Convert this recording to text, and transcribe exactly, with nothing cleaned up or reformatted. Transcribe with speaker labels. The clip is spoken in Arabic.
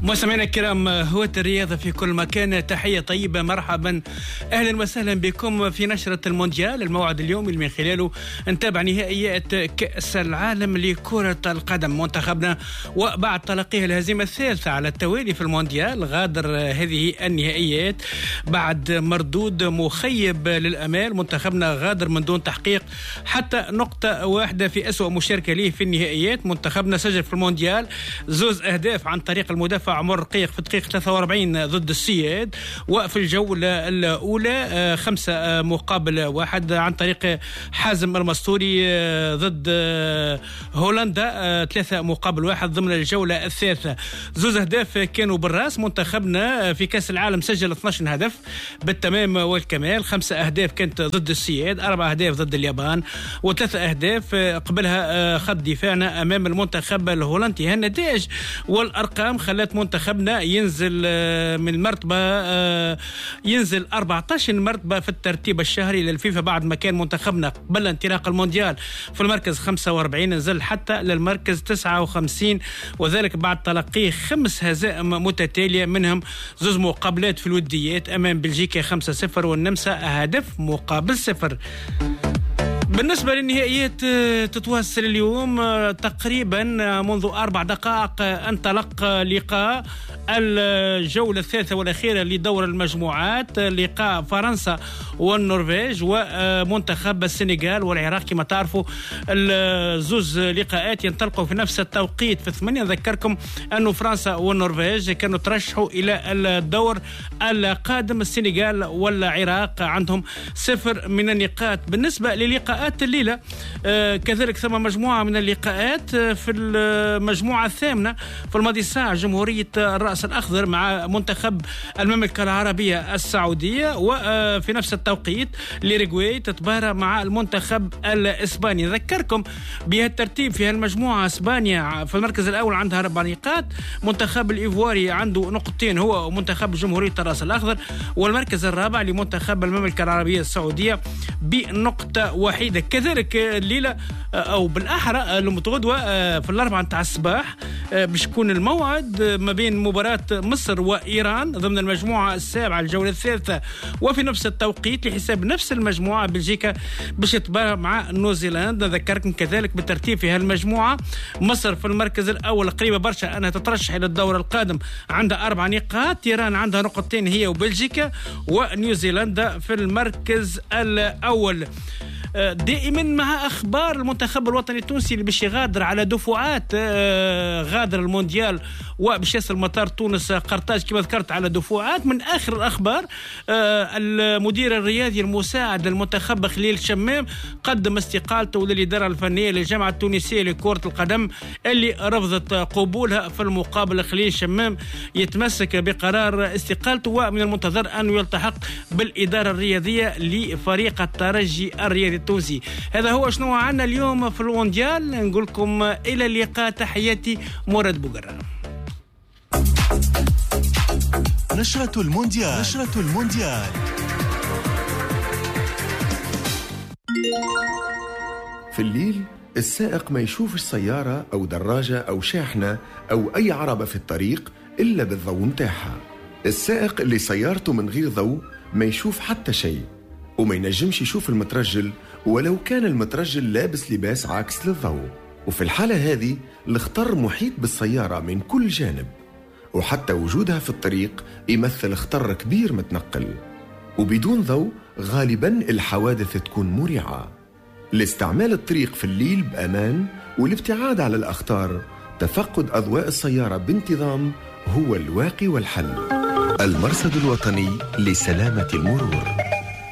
Speaker 1: مستمعينا الكرام، هوة الرياضة في كل مكان، تحية طيبة، مرحبا، أهلا وسهلا بكم في نشرة المونديال، الموعد اليوم اللي من خلاله نتابع نهائيات كأس العالم لكرة القدم. منتخبنا وبعد تلقيه الهزيمة الثالثة على التوالي في المونديال غادر هذه النهائيات بعد مردود مخيب للأمال. منتخبنا غادر من دون تحقيق حتى نقطة واحدة في أسوأ مشاركة له في النهائيات. منتخبنا سجل في المونديال زوز أهداف عن طريق المدافع عمر رقيق في الدقيقة ثلاثة وأربعين ضد السياد، وفي الجولة الأولى خمسة مقابل واحد عن طريق حازم المستوري ضد هولندا ثلاثة مقابل واحد ضمن الجولة الثالثة. زوز أهداف كانوا بالراس. منتخبنا في كأس العالم سجل اثني عشر هدف بالتمام والكمال، خمسة أهداف كانت ضد السياد، أربع أهداف ضد اليابان، وثلاثة أهداف قبلها خط دفاعنا أمام المنتخب الهولندي. هالنتائج والأرقام خلت منتخبنا ينزل من المرتبة ينزل أربعة عشر مرتبة في الترتيب الشهري للفيفا بعد ما كان منتخبنا قبل انطلاق المونديال في المركز خمسة وأربعين، نزل حتى للمركز تسعة وخمسين، وذلك بعد تلقيه خمس هزائم متتالية، منهم زوز مقابلات في الوديات أمام بلجيكا خمسة صفر والنمسا هدف مقابل صفر. بالنسبة للنهائيات تتواصل اليوم تقريبا منذ أربع دقائق انطلق لقاء الجولة الثالثة والأخيرة لدور المجموعات، لقاء فرنسا والنرويج ومنتخب السنغال والعراق. كما تعرفوا الزوز لقاءات ينطلقوا في نفس التوقيت في الثمانية. نذكركم أن فرنسا والنرويج كانوا ترشحوا إلى الدور القادم. السنغال والعراق عندهم صفر من النقاط. بالنسبة للقاءات الليلة آه كذلك ثم مجموعة من اللقاءات في المجموعة الثامنة في الماضي ساعة جمهورية الرأس الأخضر مع منتخب المملكة العربية السعودية، وفي نفس التوقيت ليرغواي تتبارى مع المنتخب الإسباني. ذكركم بهالترتيب في هالمجموعة: إسبانيا في المركز الأول عندها أربع نقاط، منتخب الإيفواري عنده نقطتين هو ومنتخب جمهورية الرأس الأخضر، والمركز الرابع لمنتخب المملكة العربية السعودية بنقطة واحدة. كذلك الليلة أو بالأحرى المتغدوة في الأربعة نتاع الصباح باش يكون الموعد ما بين مباراة مصر وإيران ضمن المجموعة السابعة الجولة الثالثة، وفي نفس التوقيت لحساب نفس المجموعة بلجيكا باش تتبارى مع نيوزيلندا. نذكركم كذلك بالترتيب في هالمجموعة: مصر في المركز الأول قريبة برشا أنها تترشح إلى الدور القادم عندها أربع نقاط، إيران عندها نقطتين هي وبلجيكا، ونيوزيلندا في المركز الأول. دائما مع أخبار المنتخب الوطني التونسي اللي باش يغادر على دفعات، غادر المونديال وباش يصل مطار تونس قرطاج كما ذكرت على دفعات. من آخر الأخبار المدير الرياضي المساعد للمنتخب خليل شمام قدم استقالته للإدارة الفنية للجامعة التونسية لكرة القدم اللي رفضت قبولها. في المقابل خليل شمام يتمسك بقرار استقالته، ومن المنتظر أن يلتحق بالإدارة الرياضية لفريق الترجي الرياضي التونسي. هذا هو شنو عنا اليوم في المونديال. نقول لكم إلى اللقاء، تحياتي مراد بوغرة.
Speaker 2: نشرة المونديال نشرة المونديال
Speaker 3: في الليل السائق ما يشوفش سيارة أو دراجة أو شاحنة أو أي عربة في الطريق إلا بالضوء متاعها. السائق اللي سيارته من غير ضوء ما يشوف حتى شيء، وما ينجمش يشوف المترجل ولو كان المترجل لابس لباس عاكس للضوء. وفي الحالة هذه الخطر محيط بالسيارة من كل جانب، وحتى وجودها في الطريق يمثل خطر كبير متنقل. وبدون ضوء غالبا الحوادث تكون مريعة. لاستعمال الطريق في الليل بأمان والابتعاد على الأخطار، تفقد أضواء السيارة بانتظام هو الواقي والحل. المرصد الوطني لسلامة المرور.